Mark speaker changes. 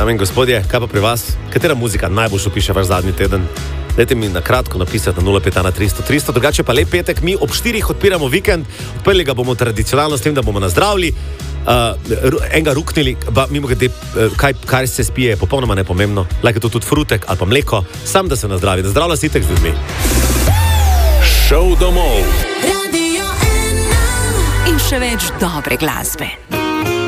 Speaker 1: Dame in gospodje, kaj pa pri vas? Katera muzika najbolj opiše vaš zadnji teden? Dajte mi na kratko napisati na 051-300-300, drugače pa lep petek, mi ob 4 odpiramo vikend, odprli ga bomo tradicionalno s tem, da bomo nazdravili, enega ruknili, mimo grede, kaj se spije, je popolnoma nepomembno, lahko je to tudi frutek ali pa mleko, sam da se nazdravi, da zdravlja sitek z ljudmi.
Speaker 2: Šov domov.
Speaker 3: Radio 1 in še več dobre glasbe.